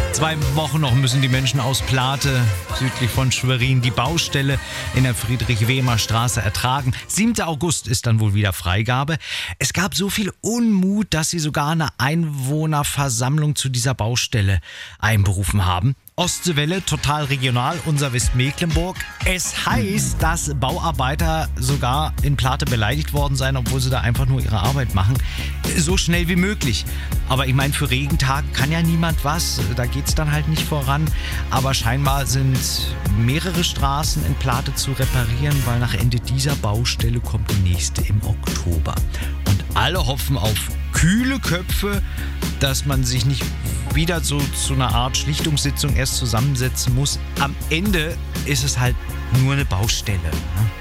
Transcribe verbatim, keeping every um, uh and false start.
Zwei Wochen noch müssen die Menschen aus Plate, südlich von Schwerin, die Baustelle in der Friedrich-Wehmer-Straße ertragen. siebter August ist dann wohl wieder Freigabe. Es gab so viel Unmut, dass sie sogar eine Einwohnerversammlung zu dieser Baustelle einberufen haben. Ostseewelle, total regional, unser Westmecklenburg. Es heißt, dass Bauarbeiter sogar in Plate beleidigt worden seien, obwohl sie da einfach nur ihre Arbeit machen. So schnell wie möglich. Aber ich meine, für Regentag kann ja niemand was. Da geht es dann halt nicht voran. Aber scheinbar sind mehrere Straßen in Plate zu reparieren, weil nach Ende dieser Baustelle kommt die nächste im Oktober. Und alle hoffen auf kühle Köpfe, dass man sich nicht wieder so zu einer Art Schlichtungssitzung erst zusammensetzen muss. Am Ende ist es halt nur eine Baustelle. Ne?